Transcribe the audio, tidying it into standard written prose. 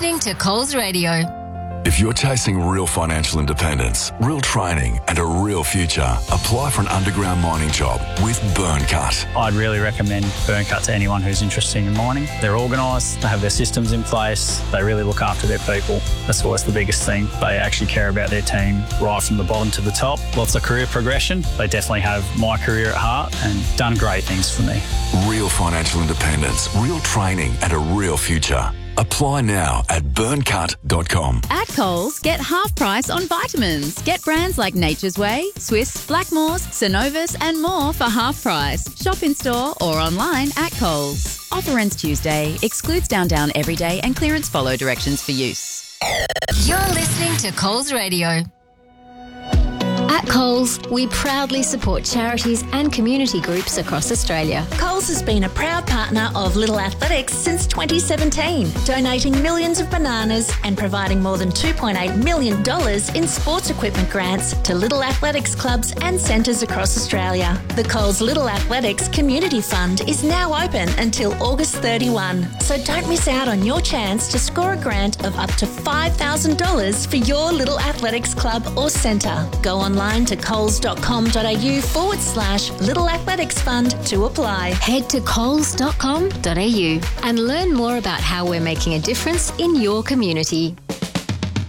listening to Coles Radio. If you're chasing real financial independence, real training and a real future, apply for an underground mining job with Burncut. I'd really recommend Burncut to anyone who's interested in mining. They're organised, they have their systems in place, they really look after their people. That's always the biggest thing. They actually care about their team right from the bottom to the top. Lots of career progression. They definitely have my career at heart and done great things for me. Real financial independence, real training and a real future. Apply now at burncut.com. At Coles, get half price on vitamins. Get brands like Nature's Way, Swiss, Blackmores, Synovus and more for half price. Shop in store or online at Coles. Offer ends Tuesday. Excludes Down everyday and clearance follow directions for use. You're listening to Coles Radio. At Coles, we proudly support charities and community groups across Australia. Coles has been a proud partner of Little Athletics since 2017, donating millions of bananas and providing more than $2.8 million in sports equipment grants to Little Athletics clubs and centres across Australia. The Coles Little Athletics Community Fund is now open until August 31, so don't miss out on your chance to score a grant of up to $5,000 for your Little Athletics club or centre. Go online to coles.com.au/Little Athletics Fund to apply. Head to coles.com.au and learn more about how we're making a difference in your community.